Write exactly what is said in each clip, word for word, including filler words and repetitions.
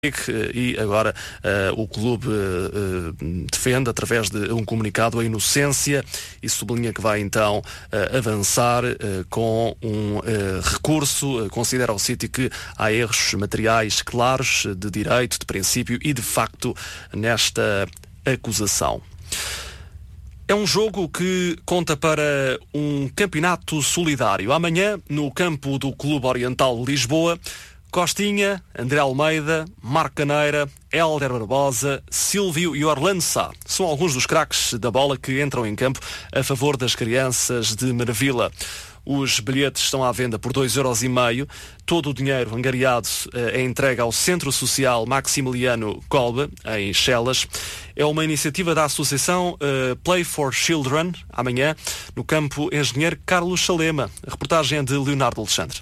E agora uh, o clube uh, defende através de um comunicado a inocência e sublinha que vai então uh, avançar uh, com um uh, recurso. Uh, considera o sítio que há erros materiais claros de direito, de princípio e de facto nesta acusação. É um jogo que conta para um campeonato solidário. Amanhã, no campo do Clube Oriental de Lisboa, Costinha, André Almeida, Marco Caneira, Hélder Barbosa, Silvio e Orlando Sá são alguns dos craques da bola que entram em campo a favor das crianças de Marvila. Os bilhetes estão à venda por dois euros e meio. Todo o dinheiro angariado é entregue ao Centro Social Maximiliano Kolbe, em Chelas. É uma iniciativa da Associação uh, Play for Children, amanhã, no campo Engenheiro Carlos Salema. A reportagem é de Leonardo Alexandre.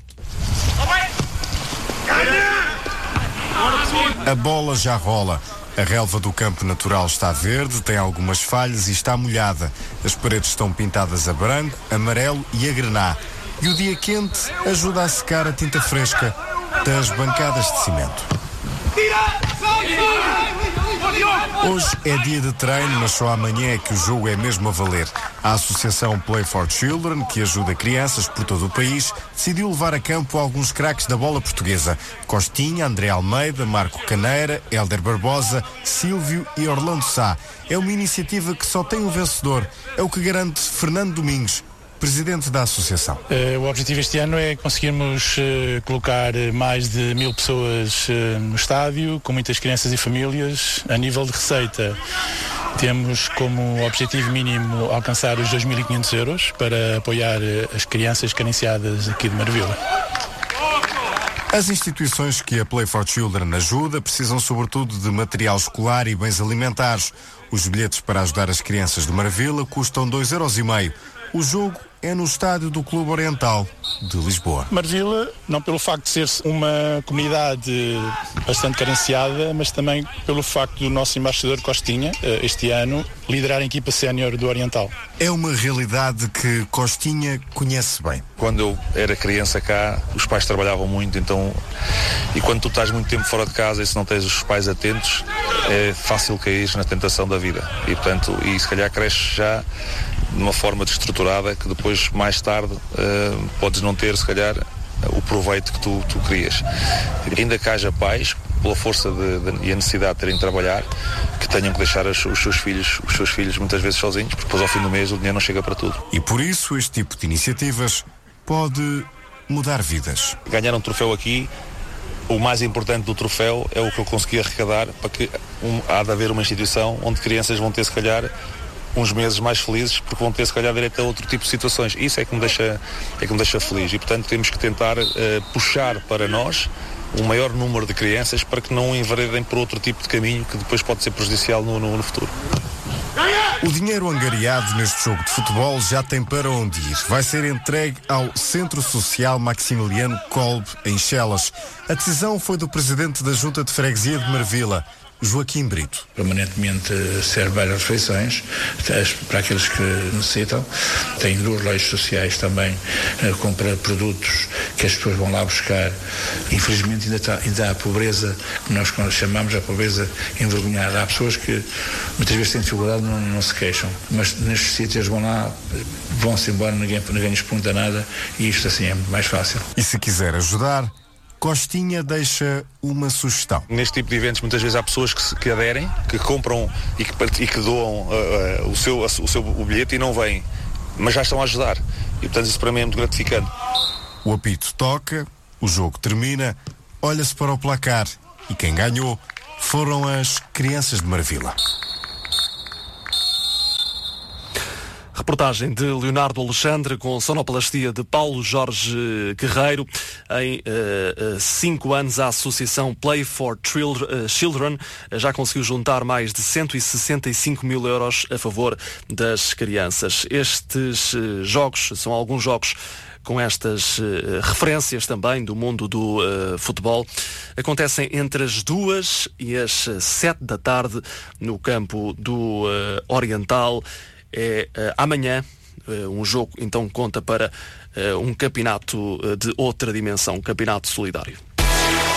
A bola já rola. A relva do campo natural está verde, tem algumas falhas e está molhada. As paredes estão pintadas a branco, amarelo e a grená. E o dia quente ajuda a secar a tinta fresca das bancadas de cimento. Hoje é dia de treino, mas só amanhã é que o jogo é mesmo a valer. A Associação Play for Children, que ajuda crianças por todo o país, decidiu levar a campo alguns craques da bola portuguesa. Costinha, André Almeida, Marco Caneira, Hélder Barbosa, Silvio e Orlando Sá. É uma iniciativa que só tem um vencedor. É o que garante Fernando Domingos, presidente da associação. Uh, o objetivo este ano é conseguirmos uh, colocar mais de mil pessoas uh, no estádio, com muitas crianças e famílias. A nível de receita, temos como objetivo mínimo alcançar os dois mil e quinhentos euros para apoiar uh, as crianças carenciadas aqui de Marvila. As instituições que a Play for Children ajuda precisam sobretudo de material escolar e bens alimentares. Os bilhetes para ajudar as crianças de Marvila custam dois euros e meio. O jogo é no estádio do Clube Oriental de Lisboa. Marvila, não pelo facto de ser uma comunidade bastante carenciada, mas também pelo facto do nosso embaixador Costinha, este ano, liderar a equipa sénior do Oriental. É uma realidade que Costinha conhece bem. Quando eu era criança cá, os pais trabalhavam muito, então, e quando tu estás muito tempo fora de casa e se não tens os pais atentos, é fácil cair na tentação da vida. E, portanto, e se calhar cresces já de uma forma destruturada que depois, mais tarde, uh, podes não ter, se calhar, o proveito que tu, tu querias. Ainda que haja pais, pela força de, de, e a necessidade de terem de trabalhar, que tenham que deixar os, os seus filhos, os seus filhos muitas vezes sozinhos, porque depois ao fim do mês o dinheiro não chega para tudo. E por isso este tipo de iniciativas pode mudar vidas. Ganhar um troféu aqui, o mais importante do troféu é o que eu consegui arrecadar para que um, há de haver uma instituição onde crianças vão ter, se calhar, uns meses mais felizes, porque vão ter, se calhar, direito a outro tipo de situações. Isso é que me deixa, é que me deixa feliz. E, portanto, temos que tentar uh, puxar para nós um maior número de crianças para que não enveredem por outro tipo de caminho que depois pode ser prejudicial no, no, no futuro. O dinheiro angariado neste jogo de futebol já tem para onde ir. Vai ser entregue ao Centro Social Maximiliano Kolbe, em Chelas. A decisão foi do presidente da Junta de Freguesia de Marvila, Joaquim Brito. Permanentemente serve várias refeições para aqueles que necessitam. Tem duas leis sociais também, compra produtos que as pessoas vão lá buscar. Infelizmente ainda, está, ainda há a pobreza, que nós chamamos a pobreza envergonhada. Há pessoas que muitas vezes têm dificuldade, não, não se queixam, mas nestes sítios vão lá, vão-se embora, ninguém, ninguém lhes pergunta nada e isto assim é muito mais fácil. E se quiser ajudar, Costinha deixa uma sugestão. Neste tipo de eventos muitas vezes há pessoas que, se, que aderem, que compram e que, e que doam uh, uh, o, seu, o seu o bilhete e não vêm, mas já estão a ajudar. E portanto isso para mim é muito gratificante. O apito toca, o jogo termina, olha-se para o placar e quem ganhou foram as crianças de Marvila. Reportagem de Leonardo Alexandre com sonoplastia de Paulo Jorge Guerreiro. Em uh, uh, cinco anos, a Associação Play for Children uh, já conseguiu juntar mais de cento e sessenta e cinco mil euros a favor das crianças. Estes uh, jogos são alguns jogos com estas uh, referências também do mundo do uh, futebol. Acontecem entre as duas e as sete da tarde no campo do uh, Oriental. É uh, amanhã, uh, um jogo então conta para uh, um campeonato uh, de outra dimensão, um campeonato solidário.